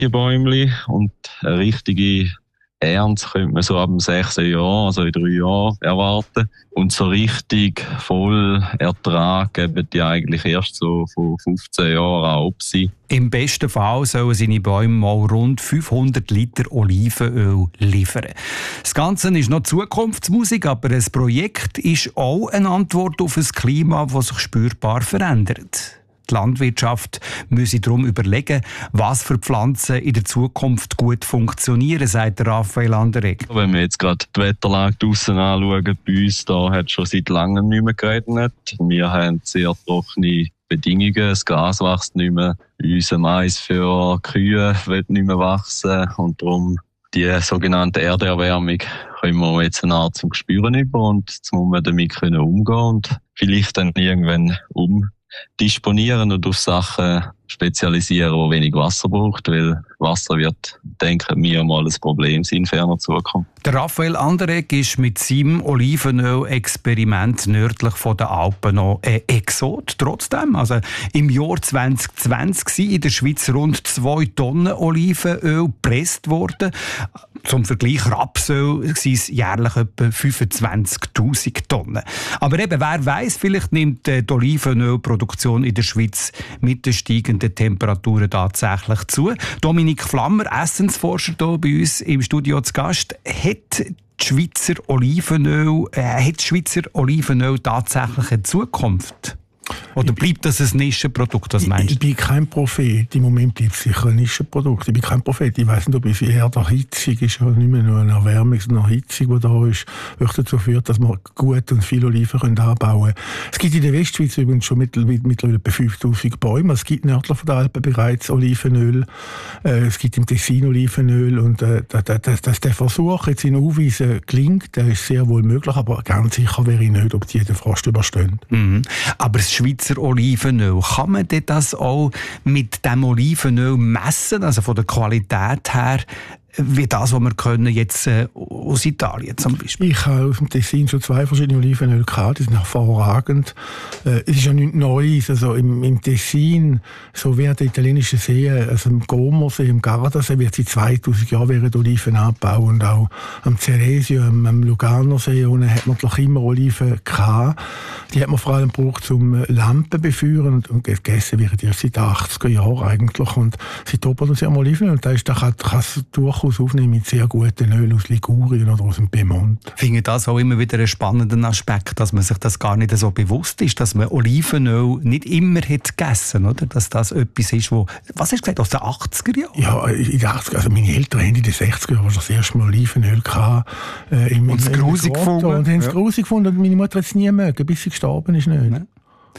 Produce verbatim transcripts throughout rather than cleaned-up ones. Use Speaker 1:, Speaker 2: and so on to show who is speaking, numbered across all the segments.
Speaker 1: die Bäumchen. Und eine richtige Ernte könnte man so ab dem sechsten Jahr, also in drei Jahren, erwarten. Und so richtig voll Ertrag geben die eigentlich erst so von fünfzehn Jahren an ab sein.
Speaker 2: Im besten Fall sollen seine Bäume mal rund fünfhundert Liter Olivenöl liefern. Das Ganze ist noch Zukunftsmusik, aber ein Projekt ist auch eine Antwort auf ein Klima, das sich spürbar verändert. Die Landwirtschaft müsse darum überlegen, was für Pflanzen in der Zukunft gut funktionieren, sagt Raphael Anderegg.
Speaker 1: Wenn wir jetzt gerade die Wetterlage draussen anschauen, bei uns da hat es schon seit langem nicht mehr geregnet. Wir haben sehr trockene Bedingungen, das Gras wächst nicht mehr. Unser Mais für Kühe wird nicht mehr wachsen und darum die sogenannte Erderwärmung können wir jetzt eine Art zum Spüren über und jetzt muss man damit können umgehen und vielleicht dann irgendwann um disponieren und auf Sachen spezialisieren, die wenig Wasser braucht, weil Wasser wird, denken wir, mal ein Problem sein in ferner Zukunft.
Speaker 2: Der Raphael Anderegg ist mit seinem Olivenöl-Experiment nördlich von den Alpen noch ein Exot. Trotzdem, also im Jahr zwanzig zwanzig sind in der Schweiz rund zwei Tonnen Olivenöl gepresst worden. Zum Vergleich Rapsöl sind es jährlich etwa fünfundzwanzigtausend Tonnen. Aber eben, wer weiss, vielleicht nimmt die Olivenölproduktion in der Schweiz mit den steigenden Temperaturen tatsächlich zu. Dominik Flammer, Essensforscher hier bei uns im Studio zu Gast, hat die Schweizer Olivenöl, äh, hat das Schweizer Olivenöl tatsächlich eine Zukunft? Oder bleibt das ein Nischenprodukt, was meinst du?
Speaker 3: Ich, ich bin kein Prophet. Im Moment bleibt es sicher ein Nischenprodukt. Ich bin kein Prophet. Ich weiss nicht, ob es eher der Hitzung ist, oder nicht mehr nur eine Erwärmung, sondern eine Hitzung, die da ist, die dazu führt, dass wir gut und viele Oliven anbauen können. Es gibt in der Westschweiz übrigens schon mittlerweile etwa fünftausend Bäume. Es gibt nördlich von den Alpen bereits Olivenöl. Äh, es gibt im Tessin Olivenöl. Und äh, dass, dass der Versuch jetzt in Aufweisen gelingt, der ist sehr wohl möglich, aber ganz sicher wäre ich nicht, ob die den Frost überstehen.
Speaker 2: Mhm. Aber das Schweizer Olivenöl, kann man denn das auch mit dem Olivenöl messen, also von der Qualität her, wie das, was wir können jetzt äh, aus Italien zum Beispiel?
Speaker 3: Ich habe aus dem Tessin schon zwei verschiedene Olivenöl gehabt, die sind hervorragend. Äh, es ist ja nichts Neues, also im, im Tessin, so wie der italienische See, also im Comersee, im Gardasee, wird seit zweitausend Jahren während Oliven angebaut und auch am Ceresio, am, am Luganersee, unten hat man noch immer Oliven gehabt. Die hat man vor allem gebraucht, um Lampen befeuern und, und gegessen werden die seit den achtziger Jahren eigentlich und seitdem produzieren wir Olivenöl und da ist, da kann, kann es durch aufnehmen mit sehr guten Öl aus Ligurien oder aus dem Piemont.
Speaker 2: Ich finde das auch immer wieder einen spannenden Aspekt, dass man sich das gar nicht so bewusst ist, dass man Olivenöl nicht immer hat gegessen, oder? Dass das etwas ist, wo, was hast du gesagt, aus den achtziger Jahren?
Speaker 3: Ja, in den achtziger, also meine Eltern haben in den sechziger Jahren das erste Mal Olivenöl gehabt. Äh, im,
Speaker 2: und es grusig gefunden.
Speaker 3: Und haben es ja. grusig gefunden und meine Mutter hat es nie mögen, bis sie gestorben ist. Nicht. Ja.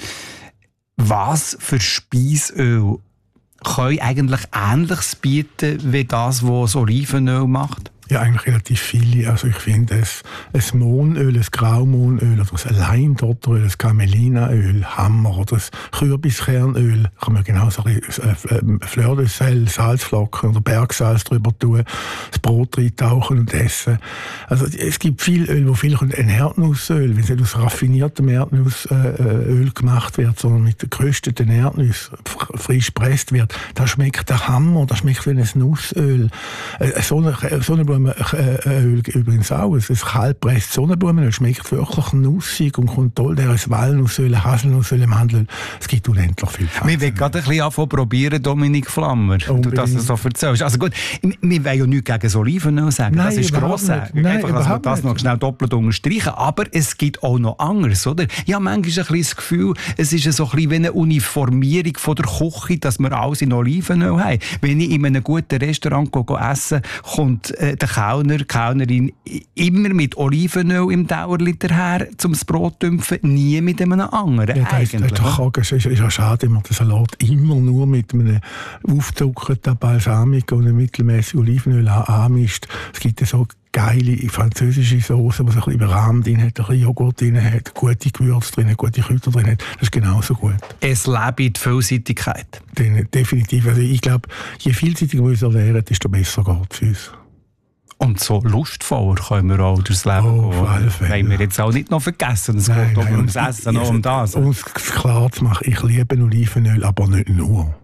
Speaker 2: Was für Speisöl können eigentlich Ähnliches bieten wie das, was das Olivenöl macht?
Speaker 3: Ja, eigentlich relativ viele. Also ich finde, ein, ein Mohnöl, ein Graumohnöl oder ein Leindotteröl, ein Camelinaöl, Hammer oder ein Kürbiskernöl, kann man genauso ein Fleur de Sel, Salzflocken oder Bergsalz drüber tun, das Brot reintauchen und essen. Also es gibt viel Öl, wo viel ein Erdnussöl, wenn es nicht aus raffiniertem Erdnussöl gemacht wird, sondern mit gerösteten Erdnüssen frisch gepresst wird, da schmeckt der Hammer, das schmeckt wie ein Nussöl. So eine, so eine Öl übrigens auch. Es ist kaltpresst Sonnenblumenöl, schmeckt wirklich nussig und kommt toll. Der ist Walnussöl, Haselnussöl, Mandelöl. Es gibt unendlich viel.
Speaker 2: Wir wollen gerade ein bisschen anfangen probieren, Dominik Flammer, du das so erzählst. Also gut, wir wollen ja nichts gegen das Olivenöl sagen,
Speaker 3: Nein,
Speaker 2: das ist grossartig. Einfach, dass wir das noch schnell doppelt unterstreichen. Aber es gibt auch noch anderes, oder? Ja, manchmal ein bisschen das Gefühl, es ist so ein bisschen wie eine Uniformierung von der Küche, dass wir alles in Olivenöl haben. Wenn ich in einem guten Restaurant esse, kommt äh, der Kellner, die Kellnerin immer mit Olivenöl im Dauerliter her, um das Brot zu dämpfen, nie mit einem anderen.
Speaker 3: Ja, das ist, das ist, ist ja schade, wenn man den Salat immer nur mit einem aufgezuckerten Balsamico und einem mittelmäßigen Olivenöl anmischt. Es gibt ja so geile französische Soße, die so ein bisschen Rahm drin hat, ein bisschen Joghurt drin hat, gute Gewürze drin hat, gute Kräuter drin hat. Das ist genauso gut.
Speaker 2: Es lebt die Vielseitigkeit.
Speaker 3: Den, definitiv. Also ich glaube, je vielseitiger wir uns ernähren, desto besser geht es uns.
Speaker 2: Und so lustvoller können wir auch durchs Leben
Speaker 3: oh,
Speaker 2: gehen. Das wollen wir jetzt auch nicht noch vergessen. Es geht um das Essen, noch um das.
Speaker 3: Um es klar zu machen, ich liebe Olivenöl, aber nicht nur.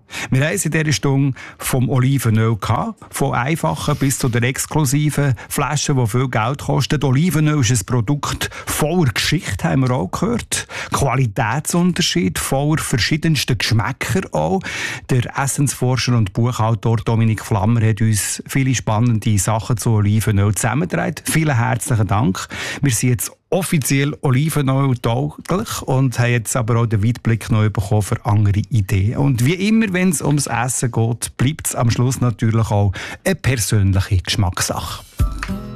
Speaker 2: Wir haben es in dieser Stunde vom Olivenöl gehabt, von einfachen bis zu den exklusiven Flaschen, die viel Geld kosten. Olivenöl ist ein Produkt voller Geschichte, haben wir auch gehört. Qualitätsunterschied, voller verschiedensten Geschmäcker auch. Der Essensforscher und Buchautor Dominik Flammer hat uns viele spannende Sachen zu Olivenöl zusammengetragen. Vielen herzlichen Dank. Wir sind jetzt offiziell Olivenöl tauglich und haben jetzt aber auch den Weitblick noch bekommen für andere Ideen. Und wie immer, wenn es ums Essen geht, bleibt es am Schluss natürlich auch eine persönliche Geschmackssache.